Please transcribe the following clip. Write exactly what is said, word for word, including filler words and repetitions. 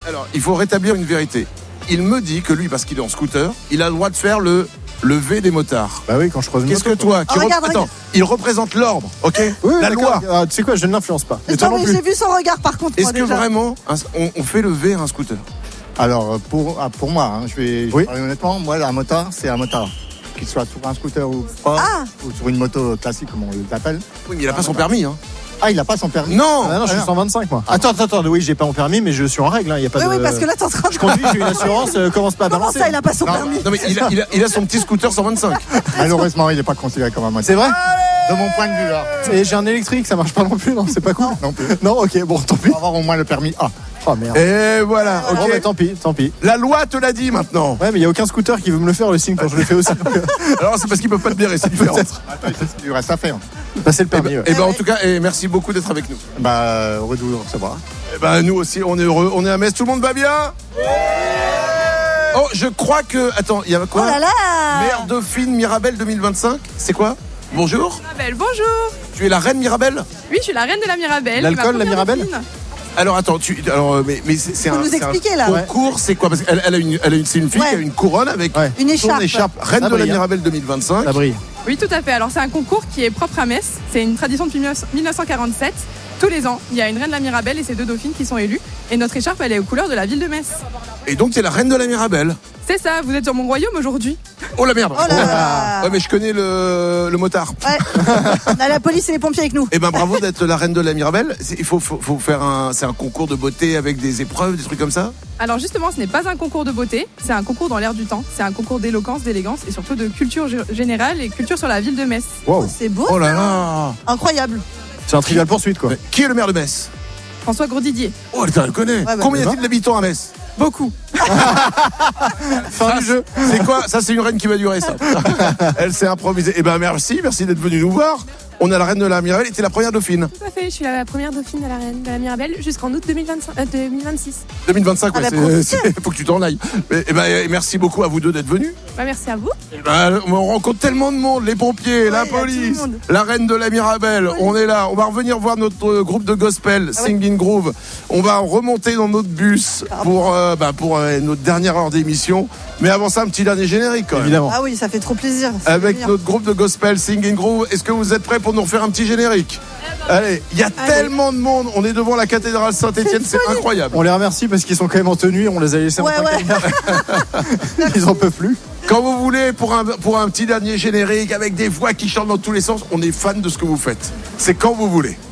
Alors, il faut rétablir une vérité. Il me dit que lui, parce qu'il est en scooter, il a le droit de faire le, le V des motards. Bah oui, quand je croise une Qu'est-ce moto, que toi qui Oh, rep- regarde, Attends, regarde. il représente l'ordre, ok? Oui, La d'accord. loi. Ah, tu sais quoi, je ne l'influence pas. Et toi Non, non mais plus. j'ai vu son regard par contre. Est-ce moi, que déjà. vraiment un- on, on fait le V à un scooter? Alors, pour, ah, pour moi, hein, je vais, je vais Oui. parler honnêtement, moi, un motard, c'est un motard. Qu'il soit sur un scooter ou pas, Ah. ou sur une moto classique, comme on l'appelle. Oui, mais il n'a pas son permis, hein. Ah, il n'a pas son permis. Non. Ah non, je suis Ah, cent vingt-cinq moi. Attends, attends, attends, oui, j'ai pas mon permis, mais je suis en règle. Il hein, y a pas Oui, de. oui, parce que là, t'es en train de. Je conduis, j'ai une assurance, euh, commence pas à Comment balancer. ça, il a pas son Non. permis? Non, mais il a, il a- il a son petit scooter cent vingt-cinq. Malheureusement, il n'est pas considéré comme un motard. C'est vrai. De mon point de vue, là. Et j'ai un électrique, ça marche pas non plus, non, c'est pas cool. Non plus. Non, ok, bon, tant pis. Pour avoir au moins le permis A. Oh merde. Et voilà, Bon, ok. bah, tant pis, tant pis. La loi te l'a dit maintenant. Ouais, mais il y a aucun scooter qui veut me le faire le signe quand je le fais aussi. Donc, euh, Alors c'est parce qu'ils peuvent pas te blairer, c'est différent. peut-être. Attends, il lui reste à faire. Passer le Eh permis. ben, Ouais. eh ben, en ouais. tout cas, et merci beaucoup d'être avec nous. Bah, heureux de vous recevoir. Eh ben, nous aussi, on est heureux. On est à Metz. Tout le monde va bien? Oh, je crois que. Attends, il y a Oh quoi? là là. Mère Dauphine Mirabelle deux mille vingt-cinq. C'est quoi? Bonjour. Mirabelle, bonjour. Tu es la reine Mirabelle? Oui, je suis la reine de la Mirabelle. L'alcool, ma la première Mirabelle dauphine. Alors attends, tu. Alors, euh, mais, mais c'est c'est Faut un. nous c'est expliquer, un là. concours, c'est quoi? Parce qu'elle elle a une, elle a une, c'est une fille Ouais. qui a une couronne avec Ouais. Une son écharpe. écharpe. Reine Ça de la brille, hein. Mirabelle deux mille vingt-cinq. Ça brille. Oui, tout à fait. Alors, c'est un concours qui est propre à Metz. C'est une tradition depuis mille neuf cent quarante-sept. Tous les ans, il y a une reine de la Mirabelle et ses deux dauphines qui sont élues. Et notre écharpe, elle est aux couleurs de la ville de Metz. Et donc, c'est la reine de la Mirabelle. C'est ça, vous êtes sur mon royaume aujourd'hui. Oh la merde. Oh là là. Ouais, mais je connais le, le motard. Ouais. On a la police et les pompiers avec nous. Eh ben bravo d'être la reine de la Mirabelle. C'est- Il faut, faut, faut faire un, c'est un concours de beauté avec des épreuves, des trucs comme ça. Alors justement, ce n'est pas un concours de beauté, c'est un concours dans l'air du temps. C'est un concours d'éloquence, d'élégance et surtout de culture gé- générale et culture sur la ville de Metz. Wow. C'est beau. Oh là ça. là. Incroyable. C'est un trivial poursuite quoi. Mais qui est le maire de Metz? François Grosdidier. Oh, elle le connaît. bah, Combien y bah. a-t-il d'habitants à Metz? Beaucoup. Fin du jeu. C'est quoi? Ça, c'est une reine qui va durer, ça. Elle s'est improvisée. Eh ben merci, merci d'être venu nous voir. On a la reine de la Mirabelle et t'es la première dauphine. Tout à fait, je suis la première dauphine de la reine de la Mirabelle jusqu'en août deux mille vingt-cinq, euh, deux mille vingt-six. deux mille vingt-cinq, Ah ouais, bah, c'est- profitez. c'est- faut que tu t'en ailles. Mais, eh ben, eh, merci beaucoup à vous deux d'être venus. Bah, merci à vous. Eh ben, on rencontre tellement de monde, les pompiers, la il y a tout le police, monde. la reine de la Mirabelle. On est là. On va revenir voir notre euh, groupe de gospel, Ah ouais. Sing in Groove. On va remonter dans notre bus pour, euh, bah, pour euh, notre dernière heure d'émission. Mais avant ça, un petit dernier générique quand même. Évidemment. Ah oui, ça fait trop plaisir. Ça Avec fait notre groupe de gospel Sing in Groove. Est-ce que vous êtes prêts pour nous refaire un petit générique? Allez, il y a tellement de monde. On est devant la cathédrale Saint-Étienne, c'est incroyable. On les remercie parce qu'ils sont quand même en tenue, on les a laissés Ouais, en ouais. Ils en peuvent plus. Quand vous voulez, pour un, pour un petit dernier générique avec des voix qui chantent dans tous les sens, on est fan de ce que vous faites. C'est quand vous voulez.